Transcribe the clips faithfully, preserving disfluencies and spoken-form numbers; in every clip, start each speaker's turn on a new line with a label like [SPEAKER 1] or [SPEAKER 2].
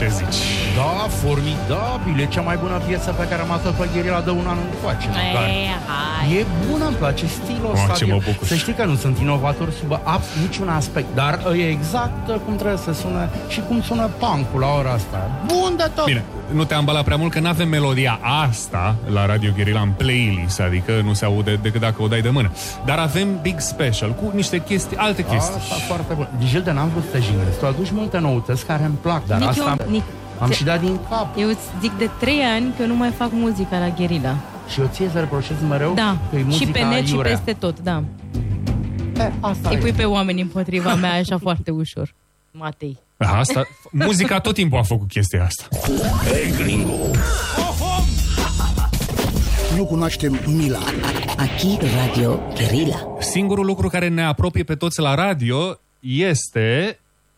[SPEAKER 1] Ce zici?
[SPEAKER 2] Da, formidabil. E cea mai bună piesă pe care am ascultat pe Guerilla de un an încoace.
[SPEAKER 3] E,
[SPEAKER 2] e bună, îmi place stilul ăsta. Să știi că nu sunt inovator sub absolut niciun aspect, dar e exact cum trebuie să sună și cum sună punk-ul la ora asta. Bun de tot!
[SPEAKER 1] Bine, nu te-am balat prea mult că n-avem melodia asta la Radio Guerilla în playlist, adică nu se aude decât dacă o dai de mână. Dar avem Big Special cu niște chestii, alte chestii.
[SPEAKER 2] Asta foarte bun. Gilde, n-am vrut să te jignesc. Tu aduci multe noutăți care îmi plac, dar
[SPEAKER 3] Nici
[SPEAKER 2] asta
[SPEAKER 3] eu, Nic,
[SPEAKER 2] am și dat din cap.
[SPEAKER 3] Eu îți zic de trei ani că nu mai fac muzica la Guerilla.
[SPEAKER 2] Și eu ție să reproșez mereu
[SPEAKER 3] da.
[SPEAKER 2] că e muzica
[SPEAKER 3] și pe net
[SPEAKER 2] iurea.
[SPEAKER 3] și peste tot, da.
[SPEAKER 2] E, asta
[SPEAKER 3] Îi
[SPEAKER 2] e.
[SPEAKER 3] pui pe oameni împotriva mea așa foarte ușor. Matei.
[SPEAKER 1] Asta, muzica tot timpul a făcut chestia asta.
[SPEAKER 4] Hey, gringo!
[SPEAKER 5] Nu cunoaștem mila.
[SPEAKER 6] Aici Radio Guerilla.
[SPEAKER 1] Singurul lucru care ne apropie pe toți la radio este...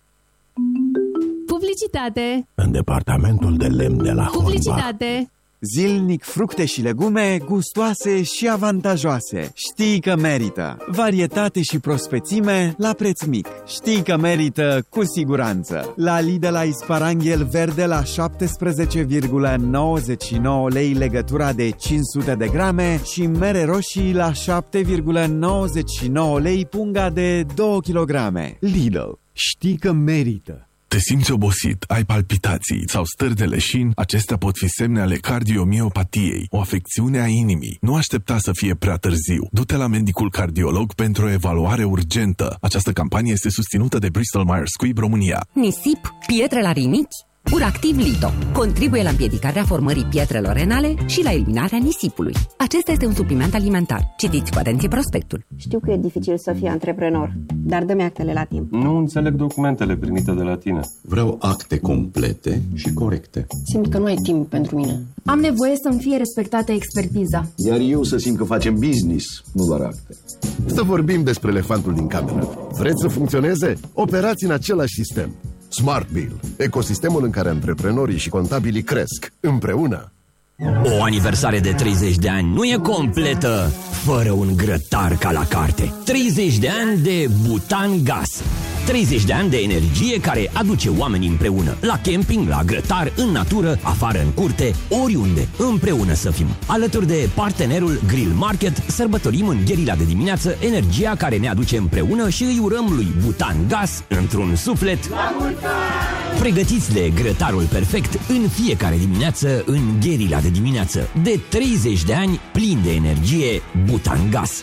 [SPEAKER 7] Publicitate.
[SPEAKER 4] În departamentul de lemn de la Hornbach.
[SPEAKER 7] Publicitate.
[SPEAKER 8] Zilnic fructe și legume gustoase și avantajoase. Știi că merită. Varietate și prospețime la preț mic. Știi că merită cu siguranță. La Lidl ai sparanghel verde la șaptesprezece virgulă nouăzeci și nouă lei legătura de cinci sute de grame și mere roșii la șapte virgulă nouăzeci și nouă lei punga de două kilograme. Lidl. Știi că merită.
[SPEAKER 4] Te simți obosit, ai palpitații sau stări de leșin? Acestea pot fi semne ale cardiomiopatiei, o afecțiune a inimii. Nu aștepta să fie prea târziu. Du-te la medicul cardiolog pentru o evaluare urgentă. Această campanie este susținută de Bristol Myers Squibb România.
[SPEAKER 6] Nisip, pietre la rinichi? Uractiv Lito contribuie la împiedicarea formării pietrelor renale și la eliminarea nisipului. Acesta este un supliment alimentar. Citiți cu atenție prospectul.
[SPEAKER 9] Știu că e dificil să fii antreprenor, dar dă-mi actele la timp.
[SPEAKER 10] Nu înțeleg documentele primite de la tine.
[SPEAKER 11] Vreau acte complete și corecte.
[SPEAKER 9] Simt că nu ai timp pentru mine.
[SPEAKER 7] Am nevoie să-mi fie respectată expertiza.
[SPEAKER 11] Iar eu să simt că facem business, nu doar acte.
[SPEAKER 12] Să vorbim despre elefantul din cameră. Vreți să funcționeze? Operați în același sistem. Smart Bill, ecosistemul în care antreprenorii și contabilii cresc împreună.
[SPEAKER 13] O aniversare de treizeci de ani nu e completă fără un grătar ca la carte. treizeci de ani de Butan Gas. treizeci de ani de energie care aduce oamenii împreună. La camping, la grătar, în natură, afară în curte, oriunde. Împreună să fim. Alături de partenerul Grill Market, sărbătorim în Guerilla de dimineață energia care ne aduce împreună și îi urăm lui Butan Gas, într-un suflet, pregătiți de grătarul perfect în fiecare dimineață în Guerilla de dimineață. De treizeci de ani plin de energie, Butan Gas.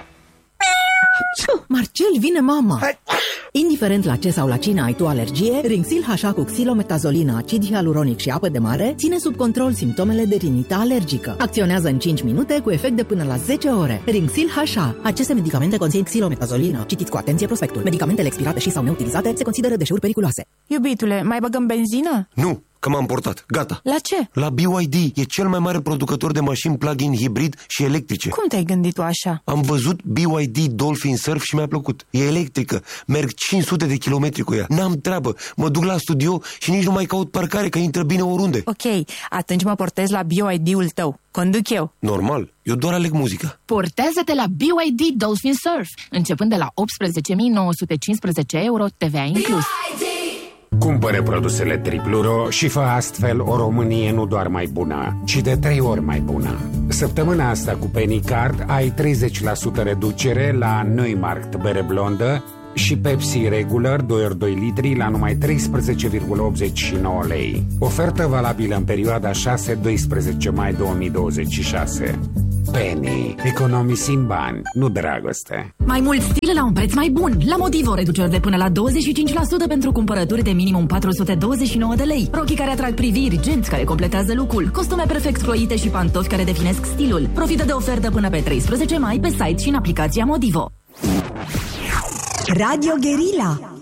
[SPEAKER 6] Marcel, vine mama! Indiferent la ce sau la cine ai tu alergie, Rinxil H A cu xilometazolina, acid hialuronic și apă de mare ține sub control simptomele de rinită alergică. Acționează în cinci minute cu efect de până la zece ore. Rinxil H A. Aceste medicamente conțin xilometazolina. Citiți cu atenție prospectul. Medicamentele expirate și sau neutilizate se consideră deșeuri periculoase.
[SPEAKER 14] Iubitule, mai băgăm benzină?
[SPEAKER 15] Nu, că m-am portat. Gata.
[SPEAKER 14] La ce?
[SPEAKER 15] La B Y D. E cel mai mare producător de mașini plug-in hibrid și electrice.
[SPEAKER 14] Cum te-ai gândit tu așa?
[SPEAKER 15] Am văzut B Y D Dolphin Surf și mi-a plăcut. E electrică. Merg cinci sute de kilometri cu ea. N-am treabă. Mă duc la studio și nici nu mai caut parcare, că intră bine oriunde.
[SPEAKER 14] Ok, atunci mă portez la B Y D-ul tău. Conduc eu.
[SPEAKER 15] Normal. Eu doar aleg muzica.
[SPEAKER 16] Portează-te la B Y D Dolphin Surf, începând de la optsprezece mii nouă sute cincisprezece euro, T V A inclus.
[SPEAKER 17] Cumpără produsele Tripluro și fă astfel o Românie nu doar mai bună, ci de trei ori mai bună. Săptămâna asta cu Penny Card ai treizeci la sută reducere la Neumarkt bere blondă și Pepsi Regular doi ori doi litri la numai treisprezece virgulă optzeci și nouă lei. Ofertă valabilă în perioada șase doisprezece mai două mii douăzeci și șase. Penny. Economisim bani, nu dragoste.
[SPEAKER 18] Mai mult stil la un preț mai bun. La Motivo, reduceri de până la douăzeci și cinci la sută pentru cumpărături de minimum patru sute douăzeci și nouă de lei. Rochii care atrag priviri, genți care completează look-ul, costume perfect croite și pantofi care definesc stilul. Profită de ofertă până pe treisprezece mai pe site și în aplicația Motivo.
[SPEAKER 6] Radio Guerilla.